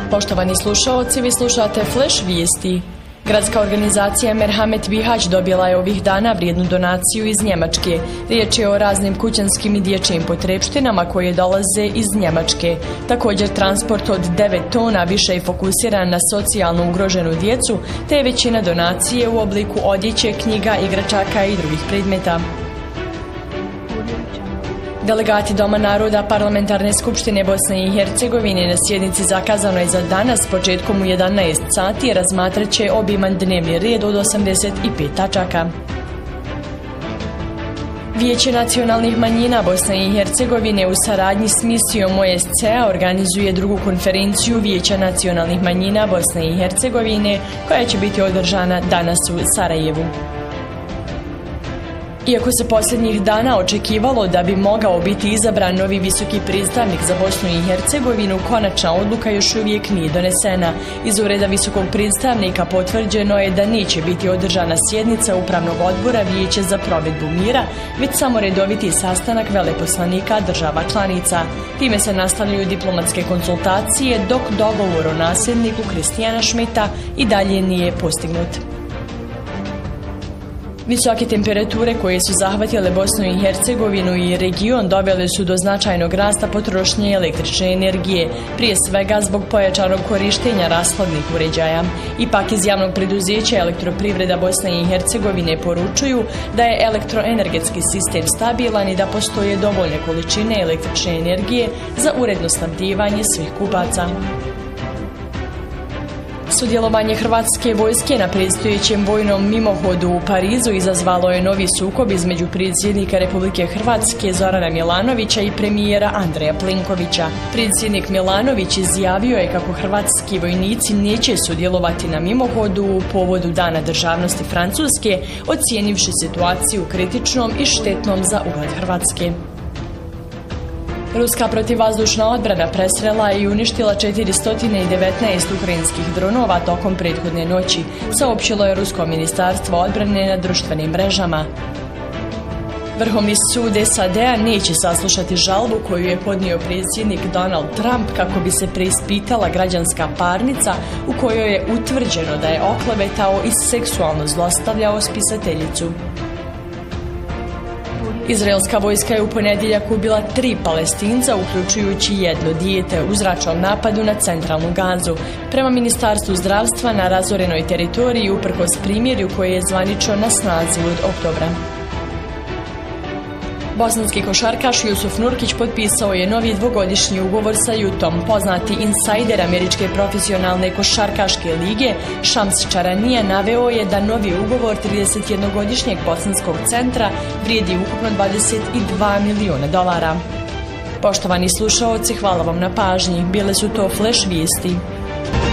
Poštovani slušaoci, vi slušate Flash vijesti. Gradska organizacija Merhamet Bihać dobila je ovih dana vrijednu donaciju iz Njemačke. Riječ je o raznim kućanskim i dječjim potrepštinama koje dolaze iz Njemačke. Također transport od 9 tona više je fokusiran na socijalno ugroženu djecu, te je većina donacije u obliku odjeće, knjiga, igračaka i drugih predmeta. Delegati Doma naroda Parlamentarne skupštine Bosne i Hercegovine na sjednici zakazanoj za danas početkom u 11 sati razmatrat će obiman dnevni red od 85 tačaka. Vijeće nacionalnih manjina Bosne i Hercegovine u saradnji s misijom OSCE organizuje drugu konferenciju Vijeća nacionalnih manjina Bosne i Hercegovine koja će biti održana danas u Sarajevu. Iako se posljednjih dana očekivalo da bi mogao biti izabran novi visoki predstavnik za Bosnu i Hercegovinu, konačna odluka još uvijek nije donesena. Iz ureda visokog predstavnika potvrđeno je da neće biti održana sjednica Upravnog odbora Vijeća za provedbu mira, već samo redoviti sastanak veleposlanika država članica. Time se nastavljaju diplomatske konsultacije, dok dogovor o nasljedniku Kristijana Šmita i dalje nije postignut. Visoke temperature koje su zahvatile Bosnu i Hercegovinu i region dovele su do značajnog rasta potrošnje električne energije, prije svega zbog pojačanog korištenja rashladnih uređaja. Ipak iz javnog preduzeća Elektroprivreda Bosne i Hercegovine poručuju da je elektroenergetski sistem stabilan i da postoje dovoljne količine električne energije za uredno snabdijevanje svih kupaca. Sudjelovanje hrvatske vojske na predstojećem vojnom mimohodu u Parizu izazvalo je novi sukob između predsjednika Republike Hrvatske Zorana Milanovića i premijera Andreja Plenkovića. Predsjednik Milanović izjavio je kako hrvatski vojnici neće sudjelovati na mimohodu u povodu Dana državnosti Francuske, ocijenivši situaciju kritičnom i štetnom za ugled Hrvatske. Ruska protivvazdušna odbrana presrela i uništila 419 ukrajinskih dronova tokom prethodne noći, saopćilo je Rusko ministarstvo odbrane na društvenim mrežama. Vrhovni sud SAD-a neće saslušati žalbu koju je podnio predsjednik Donald Trump kako bi se preispitala građanska parnica u kojoj je utvrđeno da je oklevetao i seksualno zlostavljao spisateljicu. Izraelska vojska je u ponedjeljak ubila 3 Palestinca, uključujući jedno dijete, u zračnom napadu na centralnu Gazu. Prema Ministarstvu zdravstva na razorenoj teritoriji uprkos primirju koje je zvanično na snazi od oktobra. Bosanski košarkaš Jusuf Nurkić potpisao je novi dvogodišnji ugovor sa Utahom. Poznati insajder američke profesionalne košarkaške lige Šams Čaranija naveo je da novi ugovor 31-godišnjeg bosanskog centra vrijedi ukupno $22 miliona. Poštovani slušaoci, hvala vam na pažnji. Bile su to Flash vijesti.